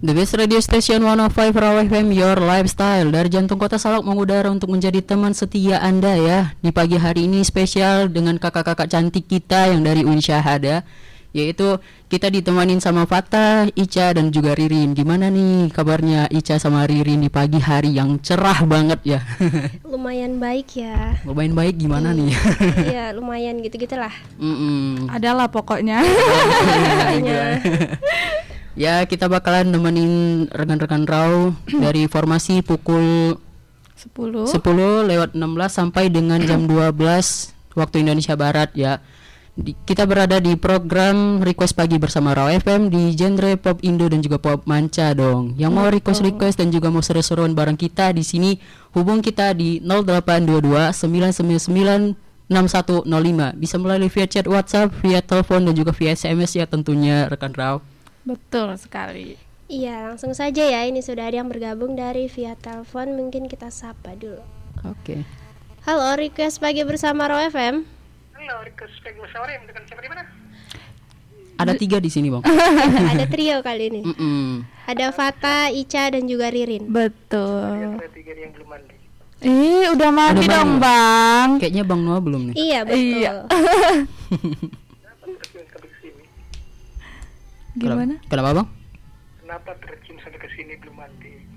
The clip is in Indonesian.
The Best Radio Station 105 Raw FM, Your Lifestyle. Dari jantung kota Salak mengudara untuk menjadi teman setia Anda ya. Di pagi hari ini spesial dengan kakak-kakak cantik kita yang dari Unsyahada, yaitu kita ditemanin sama Fatah, Ica dan juga Ririn. Gimana nih kabarnya Ica sama Ririn di pagi hari yang cerah banget ya? Lumayan baik ya. Lumayan baik gimana nih? Iya lumayan gitu-gitulah. Adalah pokoknya. Ya, kita bakalan nemenin rekan-rekan Raw dari formasi pukul 10 lewat 16 sampai dengan jam 12 waktu Indonesia Barat ya. Kita berada di program Request Pagi bersama Raw FM di genre pop Indo dan juga pop manca dong. Yang mau request dan juga mau seru-seruan bareng kita di sini, hubung kita di 0822 999 6105. Bisa melalui via chat WhatsApp, via telepon dan juga via SMS ya tentunya rekan Raw. Betul sekali. Iya langsung saja ya. Ini sudah ada yang bergabung dari via telepon. Mungkin kita sapa dulu. Oke. Halo, request pagi bersama Raw FM. Halo, request pagi bersama Raw dengan siapa di mana? Ada 3 di sini bang. Ada trio kali ini. Ada Fatah, Ica dan juga Ririn. Betul. Tiga yang belum mandi. Udah mandi Udah dong mandi. bang. Kayaknya Bang Noah belum nih. Iya betul. Iya. Gimana? Kenapa bang? Kenapa tercium sampai ke sini belum mandi?